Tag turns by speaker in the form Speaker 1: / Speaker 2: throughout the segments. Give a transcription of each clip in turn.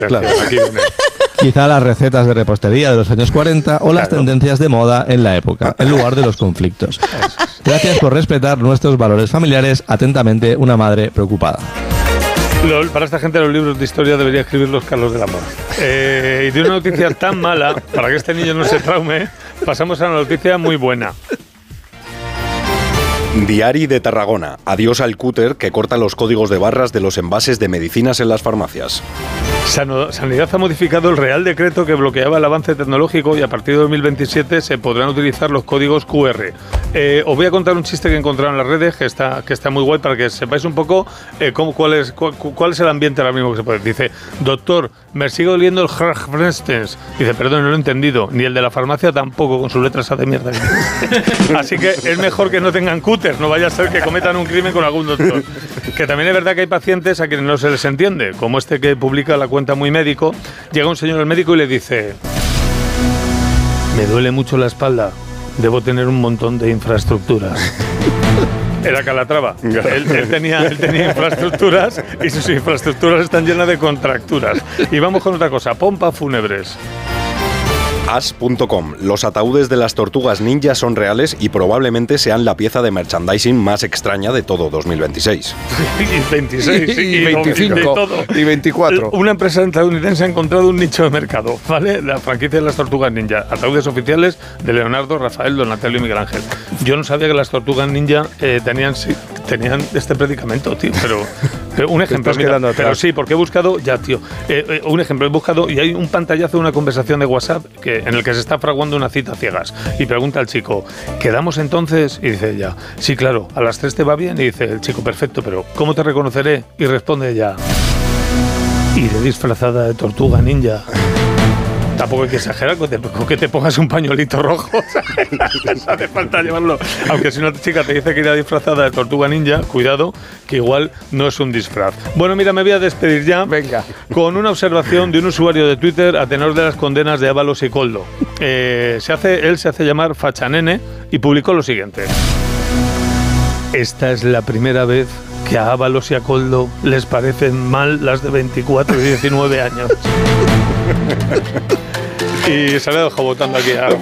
Speaker 1: Claro.
Speaker 2: Aquí viene.
Speaker 1: Quizá las recetas de repostería de los años 40 o las tendencias de moda en la época, en lugar de los conflictos. Gracias por respetar nuestros valores familiares. Atentamente, una madre preocupada.
Speaker 2: Para esta gente los libros de historia debería escribirlos Carlos del Amor. Y de una noticia tan mala, para que este niño no se traume, pasamos a una noticia muy buena.
Speaker 3: Diari de Tarragona. Adiós al cúter que corta los códigos de barras de los envases de medicinas en las farmacias.
Speaker 2: Sanidad ha modificado el Real Decreto que bloqueaba el avance tecnológico y a partir de 2027 se podrán utilizar los códigos QR. Os voy a contar un chiste que he encontrado en las redes que está muy guay para que sepáis un poco cuál es el ambiente ahora mismo que se puede. Dice, doctor, me sigue oliendo el Harfrenstens. Dice, perdón, no lo he entendido. Ni el de la farmacia tampoco, con sus letras de mierda. Así que es mejor que no tengan cúter, no vaya a ser que cometan un crimen con algún doctor. Que también es verdad que hay pacientes a quienes no se les entiende, como este que publica la cuenta Muy Médico. Llega un señor al médico y le dice, me duele mucho la espalda, debo tener un montón de infraestructuras. Era Calatrava. Él tenía infraestructuras y sus infraestructuras están llenas de contracturas. Y vamos con otra cosa, pompas fúnebres.
Speaker 3: As.com. Los ataúdes de las tortugas ninja son reales y probablemente sean la pieza de merchandising más extraña de todo 2026.
Speaker 2: Y 26,
Speaker 4: y 25,
Speaker 2: y todo.
Speaker 4: Y 24.
Speaker 2: Una empresa estadounidense ha encontrado un nicho de mercado, ¿vale? La franquicia de las tortugas ninja. Ataúdes oficiales de Leonardo, Rafael, Donatello y Miguel Ángel. Yo no sabía que las tortugas ninja tenían este predicamento, tío, pero un ejemplo. Pero sí, porque he buscado, un ejemplo, he buscado y hay un pantallazo de una conversación de WhatsApp en el que se está fraguando una cita a ciegas y pregunta al chico, ¿quedamos entonces? Y dice ella, sí, claro, a las 3 te va bien. Y dice el chico, perfecto, pero ¿cómo te reconoceré? Y responde ella, iré disfrazada de tortuga ninja. Tampoco hay que exagerar con que te pongas un pañuelito rojo. No hace falta llevarlo. Aunque si una chica te dice que irá disfrazada de tortuga ninja, cuidado, que igual no es un disfraz. Bueno, mira, me voy a despedir ya.
Speaker 4: Venga.
Speaker 2: Con una observación de un usuario de Twitter a tenor de las condenas de Ábalos y Koldo. Él se hace llamar Fachanene y publicó lo siguiente. Esta es la primera vez que a Ábalos y a Koldo les parecen mal las de 24 y 19 años. Y se le ha dejado votando aquí a...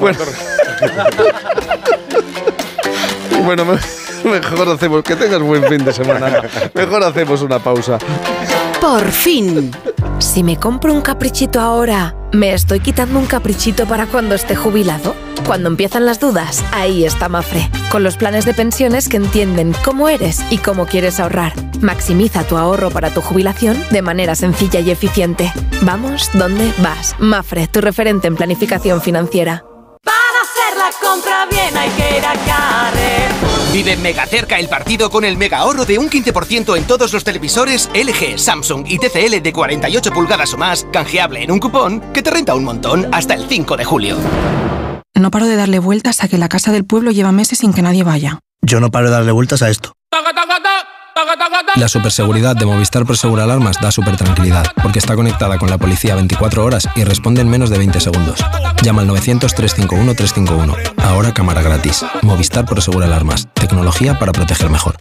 Speaker 4: Bueno, mejor hacemos... Que tengas buen fin de semana. Mejor hacemos una pausa.
Speaker 5: Por fin. Si me compro un caprichito ahora, ¿me estoy quitando un caprichito para cuando esté jubilado? Cuando empiezan las dudas, ahí está Mafre, con los planes de pensiones que entienden cómo eres y cómo quieres ahorrar. Maximiza tu ahorro para tu jubilación de manera sencilla y eficiente. Vamos, ¿dónde vas? Mafre, tu referente en planificación financiera.
Speaker 6: Para hacer la compra bien hay que ir a Carrefour.
Speaker 7: Vive mega cerca el partido con el mega ahorro de un 15% en todos los televisores LG, Samsung y TCL de 48 pulgadas o más, canjeable en un cupón que te renta un montón hasta el 5 de julio.
Speaker 8: No paro de darle vueltas a que la casa del pueblo lleva meses sin que nadie vaya.
Speaker 9: Yo no paro de darle vueltas a esto. La superseguridad de Movistar Prosegur Alarmas da súper tranquilidad, porque está conectada con la policía 24 horas y responde en menos de 20 segundos. Llama al 900-351-351. Ahora cámara gratis. Movistar Prosegur Alarmas. Tecnología para proteger mejor.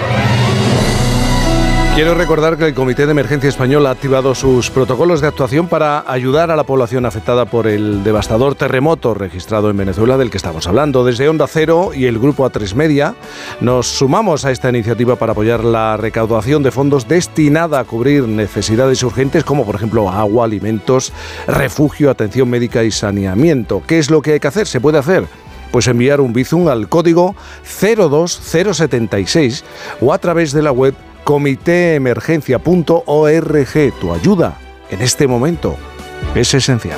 Speaker 4: Quiero recordar que el Comité de Emergencia Español ha activado sus protocolos de actuación para ayudar a la población afectada por el devastador terremoto registrado en Venezuela del que estamos hablando. Desde Onda Cero y el Grupo A3 Media nos sumamos a esta iniciativa para apoyar la recaudación de fondos destinada a cubrir necesidades urgentes como por ejemplo agua, alimentos, refugio, atención médica y saneamiento. ¿Qué es lo que hay que hacer? ¿Se puede hacer? Pues enviar un Bizum al código 02076 o a través de la web comitéemergencia.org. Tu ayuda en este momento es esencial.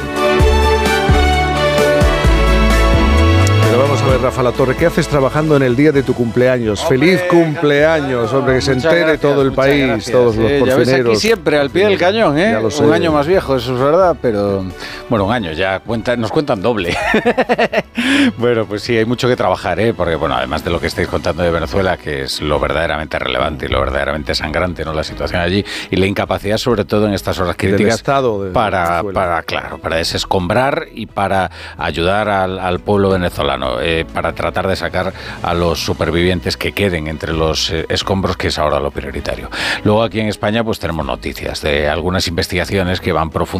Speaker 4: Pero vamos a ver, Rafa Latorre, ¿qué haces trabajando en el día de tu cumpleaños?
Speaker 10: Hombre,
Speaker 4: ¡feliz cumpleaños! Hombre, que se entere
Speaker 10: gracias,
Speaker 4: todo el país,
Speaker 10: gracias,
Speaker 4: todos los porfineros.
Speaker 10: Ya ves aquí siempre, al pie del cañón, ¿eh?
Speaker 4: Ya lo sé.
Speaker 10: Un año más viejo, eso es verdad, pero... Bueno, un año, ya nos cuentan doble. Bueno, pues sí, hay mucho que trabajar, ¿eh? Porque, bueno, además de lo que estáis contando de Venezuela, que es lo verdaderamente relevante y lo verdaderamente sangrante, ¿no? La situación allí, y la incapacidad, sobre todo en estas horas críticas, para desescombrar y para ayudar al pueblo venezolano, para tratar de sacar a los supervivientes que queden entre los escombros, que es ahora lo prioritario. Luego aquí en España pues tenemos noticias de algunas investigaciones que van profundamente